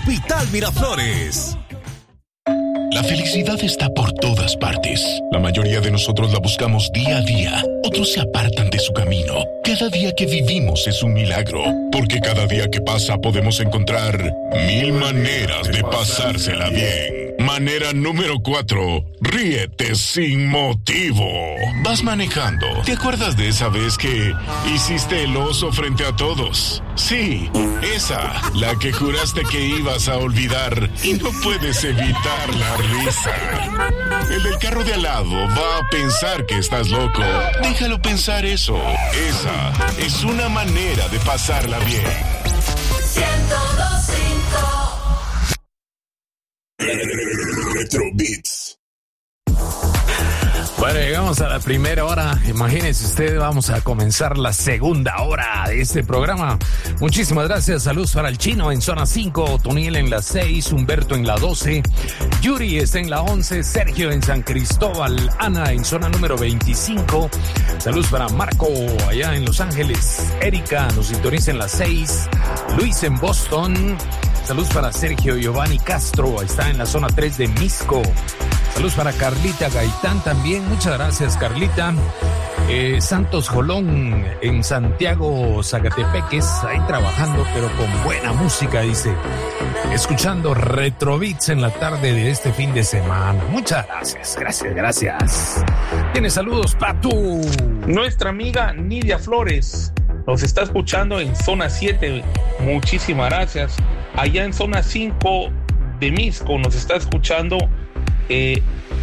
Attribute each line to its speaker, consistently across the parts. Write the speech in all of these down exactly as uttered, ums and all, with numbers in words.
Speaker 1: Hospital Miraflores.
Speaker 2: La felicidad está por todas partes. La mayoría de nosotros la buscamos día a día. Otros se apartan de su camino. Cada día que vivimos es un milagro, porque cada día que pasa podemos encontrar mil maneras de pasársela bien. Manera número cuatro. Ríete sin motivo. Vas manejando. ¿Te acuerdas de esa vez que hiciste el oso frente a todos? Sí, esa, la que juraste que ibas a olvidar y no puedes evitar la risa. El del carro de al lado va a pensar que estás loco. Déjalo pensar eso. Esa es una manera de pasarla bien.
Speaker 3: ciento dos punto cinco
Speaker 2: Retro Beats.
Speaker 4: Bueno, llegamos a la primera hora. Imagínense usted, vamos a comenzar la segunda hora de este programa. Muchísimas gracias. Saludos para el Chino en zona cinco, Otoniel en la seis, Humberto en la doce, Yuri está en la once, Sergio en San Cristóbal, Ana en zona número veinticinco. Saludos para Marco allá en Los Ángeles, Erika nos sintoniza en la seis, Luis en Boston. Saludos para Sergio Giovanni Castro, está en la zona tres de Misco. Saludos para Carlita Gaitán también, muchas gracias Carlita. Eh, Santos Jolón en Santiago, Zacatepeques, ahí trabajando pero con buena música, dice. Escuchando Retro Beats en la tarde de este fin de semana. Muchas gracias, gracias, gracias. Tienes saludos, Patu.
Speaker 5: Nuestra amiga Nidia Flores nos está escuchando en zona siete, muchísimas gracias. Allá en zona cinco de Misco nos está escuchando eh,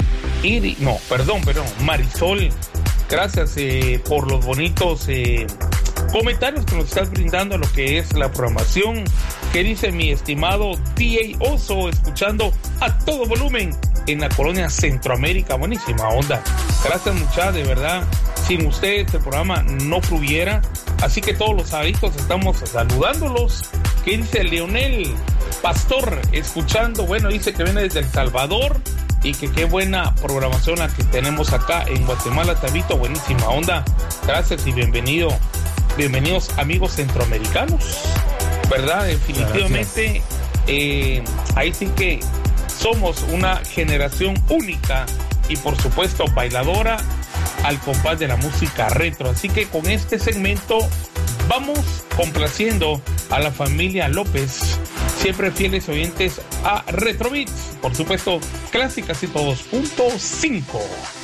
Speaker 5: Iri, no, perdón, perdón, Marisol. Gracias eh, por los bonitos eh, comentarios que nos estás brindando a lo que es la programación. ¿Qué dice mi estimado T A Oso? Escuchando a todo volumen en la colonia Centroamérica. Buenísima onda. Gracias, muchachos, de verdad. Sin ustedes el programa no fluviera. Así que todos los sábados estamos saludándolos. ¿Qué dice Leonel Pastor? Escuchando, bueno, dice que viene desde El Salvador y que qué buena programación la que tenemos acá en Guatemala, Tabito. Buenísima onda. Gracias y bienvenido. Bienvenidos amigos centroamericanos. ¿Verdad? Definitivamente, eh, ahí sí que somos una generación única y por supuesto bailadora al compás de la música retro. Así que con este segmento vamos complaciendo a la familia López, siempre fieles oyentes a Retro Beats, por supuesto, clásicas y todos punto cinco.